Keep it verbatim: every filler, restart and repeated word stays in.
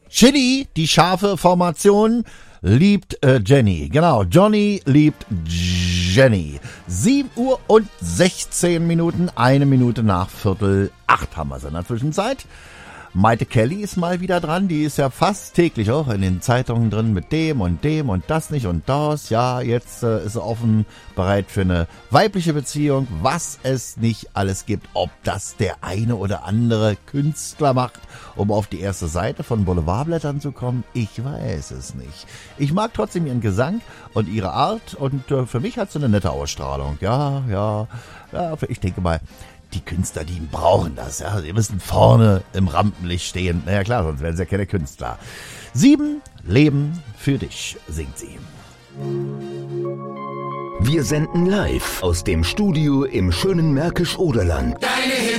Chili, die scharfe Formation, liebt äh, Jenny. Genau, Johnny liebt Jenny. sieben Uhr und sechzehn Minuten, eine Minute nach Viertel acht haben wir es in der Zwischenzeit. Maite Kelly ist mal wieder dran, die ist ja fast täglich auch in den Zeitungen drin mit dem und dem und das nicht und das. Ja, jetzt äh, ist sie offen, bereit für eine weibliche Beziehung, was es nicht alles gibt. Ob das der eine oder andere Künstler macht, um auf die erste Seite von Boulevardblättern zu kommen, ich weiß es nicht. Ich mag trotzdem ihren Gesang und ihre Art und äh, für mich hat sie eine nette Ausstrahlung. Ja, ja, ja, ich denke mal, die Künstler, die brauchen das, ja. Sie müssen vorne im Rampenlicht stehen. Naja klar, sonst wären sie ja keine Künstler. Sieben Leben für dich, singt sie. Wir senden live aus dem Studio im schönen Märkisch-Oderland. Deine